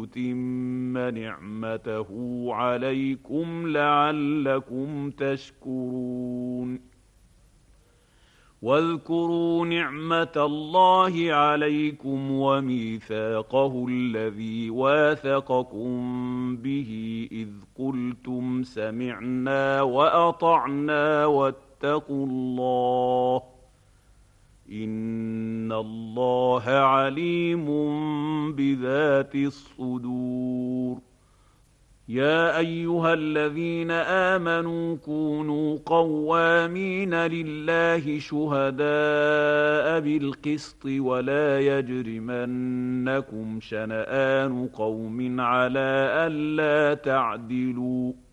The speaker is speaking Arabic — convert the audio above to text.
ليتم نعمته عليكم لعلكم تشكرون. واذكروا نعمة الله عليكم وميثاقه الذي واثقكم به إذ قلتم سمعنا وأطعنا واتقوا الله إن الله عليم بذات الصدور. يا أيها الذين آمنوا كونوا قوامين لله شهداء بالقسط ولا يجرمنكم شنآن قوم على ألا تعدلوا